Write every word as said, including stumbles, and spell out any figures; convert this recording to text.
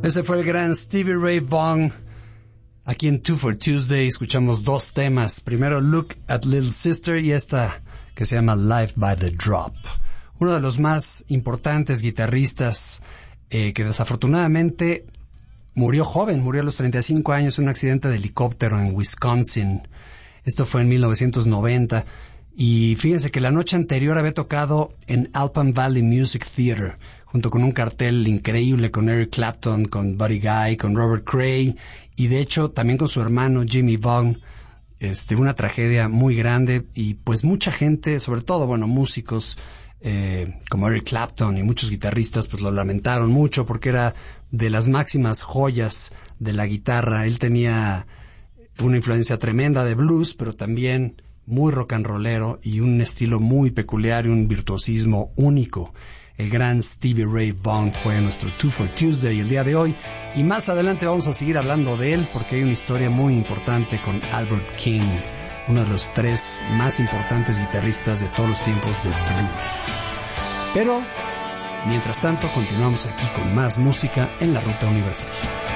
Ese fue el gran Stevie Ray Vaughan. Aquí en Two for Tuesday escuchamos dos temas. Primero Look at Little Sister y esta que se llama Life by the Drop. Uno de los más importantes guitarristas eh, que desafortunadamente murió joven, murió a los treinta y cinco años en un accidente de helicóptero en Wisconsin. Esto fue en mil novecientos noventa. Y fíjense que la noche anterior había tocado en Alpine Valley Music Theater, junto con un cartel increíble con Eric Clapton, con Buddy Guy, con Robert Cray, y de hecho también con su hermano Jimmy Vaughan. Este, una tragedia muy grande, y pues mucha gente, sobre todo, bueno, músicos eh, como Eric Clapton y muchos guitarristas, pues lo lamentaron mucho porque era de las máximas joyas de la guitarra. Él tenía una influencia tremenda de blues, pero también muy rock and rollero y un estilo muy peculiar y un virtuosismo único. El gran Stevie Ray Vaughan fue nuestro Two for Tuesday el día de hoy, y más adelante vamos a seguir hablando de él porque hay una historia muy importante con Albert King, uno de los tres más importantes guitarristas de todos los tiempos de blues. Pero, mientras tanto, continuamos aquí con más música en la Ruta Universal.